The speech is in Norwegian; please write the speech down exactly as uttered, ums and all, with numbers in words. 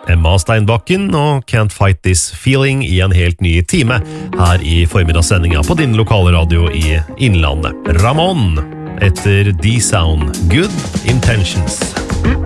Emma Steinbakken og Can't Fight This Feeling i en helt ny time her i formidagssendinga på din lokale radio i Innlandet. Ramón etter D-Sound, Good Intentions.